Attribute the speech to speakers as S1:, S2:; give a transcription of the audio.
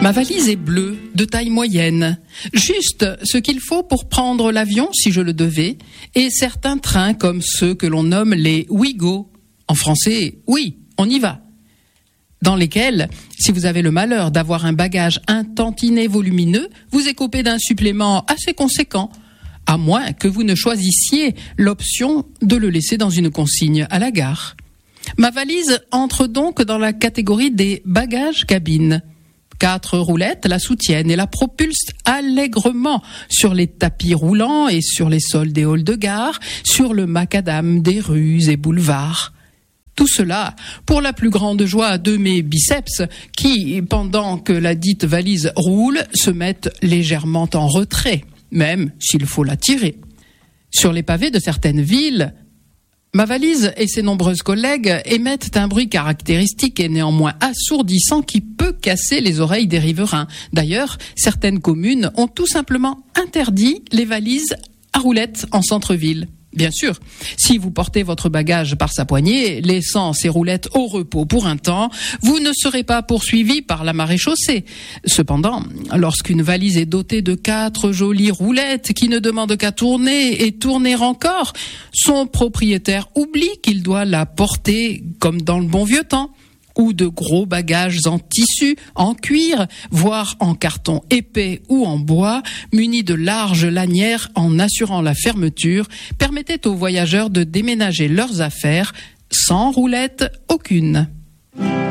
S1: Ma valise est bleue, de taille moyenne. Juste ce qu'il faut pour prendre l'avion, si je le devais, et certains trains comme ceux que l'on nomme les Ouigo. En français, oui, on y va. Dans lesquels, si vous avez le malheur d'avoir un bagage un tantinet volumineux, vous écopez d'un supplément assez conséquent, à moins que vous ne choisissiez l'option de le laisser dans une consigne à la gare. Ma valise entre donc dans la catégorie des bagages cabine. 4 roulettes la soutiennent et la propulsent allègrement sur les tapis roulants et sur les sols des halls de gare, sur le macadam des rues et boulevards. Tout cela pour la plus grande joie de mes biceps qui, pendant que la dite valise roule, se mettent légèrement en retrait, même s'il faut la tirer. Sur les pavés de certaines villes, ma valise et ses nombreuses collègues émettent un bruit caractéristique et néanmoins assourdissant qui peut casser les oreilles des riverains. D'ailleurs, certaines communes ont tout simplement interdit les valises à roulettes en centre-ville. Bien sûr, si vous portez votre bagage par sa poignée, laissant ces roulettes au repos pour un temps, vous ne serez pas poursuivi par la maréchaussée. Cependant, lorsqu'une valise est dotée de 4 jolies roulettes qui ne demandent qu'à tourner et tourner encore, son propriétaire oublie qu'il doit la porter comme dans le bon vieux temps, ou de gros bagages en tissu, en cuir, voire en carton épais ou en bois, munis de larges lanières en assurant la fermeture, permettaient aux voyageurs de déménager leurs affaires sans roulette aucune.